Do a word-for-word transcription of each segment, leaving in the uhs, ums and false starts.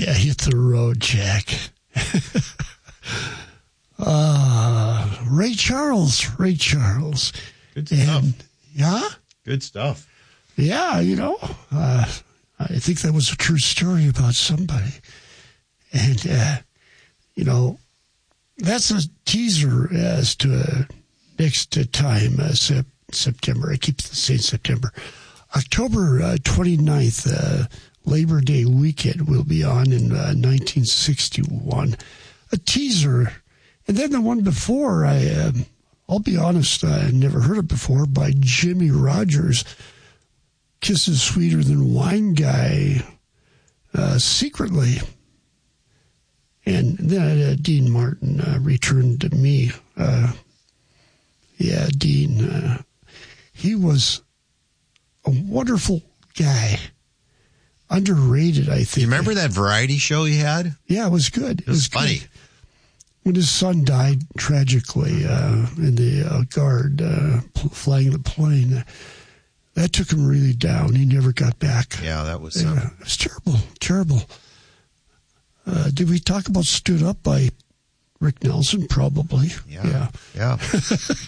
Yeah, hit the road, Jack. uh, Ray Charles, Ray Charles. Good stuff. And, yeah? Good stuff. Yeah, you know, uh, I think that was a true story about somebody. And, uh, you know, that's a teaser as to uh, next uh, time, uh, sep- September. I keep saying September. October uh, twenty-ninth, uh, Labor Day weekend will be on in uh, nineteen sixty-one. A teaser. And then the one before, I, uh, I'll be honest, I never heard it before, by Jimmy Rogers. Kisses Sweeter Than Wine Guy, uh, Secretly. And then uh, Dean Martin uh, returned to me. Uh, yeah, Dean. Uh, he was a wonderful guy. Underrated, I think. You remember that variety show he had? Yeah, it was good. It was, it was funny. Good. When his son died tragically uh, in the uh, guard uh, flying the plane, that took him really down. He never got back. Yeah, that was... Uh, Um... it was terrible, terrible. Uh, did we talk about Stood Up by Rick Nelson? Probably. Yeah. Yeah. yeah.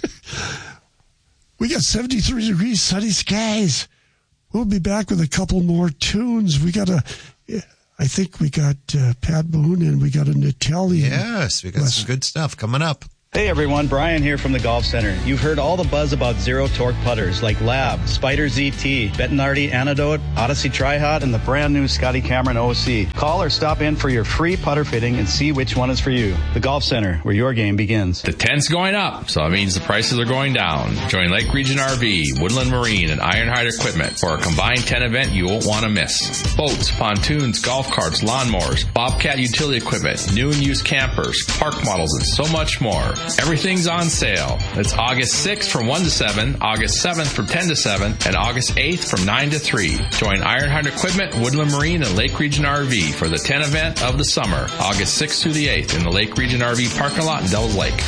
We got seventy-three degrees, sunny skies. We'll be back with a couple more tunes. We got a, I think we got uh, Pat Boone and we got an Italian. Yes, we got West. some good stuff coming up. Hey everyone, Brian here from the Golf Center. You've heard all the buzz about zero torque putters like Lab, Spider Z T, Bettinardi Antidote, Odyssey Tri-Hot, and the brand new Scotty Cameron O C. Call or stop in for your free putter fitting and see which one is for you. The Golf Center, where your game begins. The tent's going up, so that means the prices are going down. Join Lake Region R V, Woodland Marine, and Ironhide Equipment for a combined tent event you won't want to miss. Boats, pontoons, golf carts, lawnmowers, Bobcat utility equipment, new and used campers, park models, and so much more. Everything's on sale. It's August sixth from one to seven, August seventh from ten to seven, and August eighth from nine to three. Join Ironhide Equipment, Woodland Marine, and Lake Region R V for the tent event of the summer, August sixth through the eighth in the Lake Region R V parking lot in Devils Lake.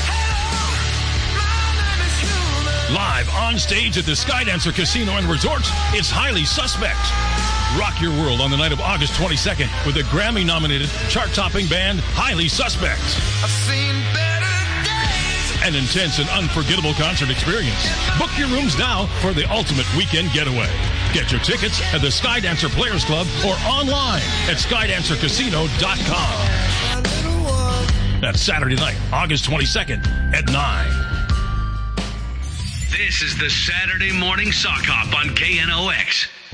Live on stage at the Skydancer Casino and Resort, it's Highly Suspect. Rock your world on the night of August twenty-second with the Grammy-nominated, chart-topping band Highly Suspect. I've seen better An intense and unforgettable concert experience. Book your rooms now for the ultimate weekend getaway. Get your tickets at the Skydancer Players Club or online at skydancer casino dot com. That's Saturday night, August twenty-second at nine. This is the Saturday Morning Sock Hop on K N O X.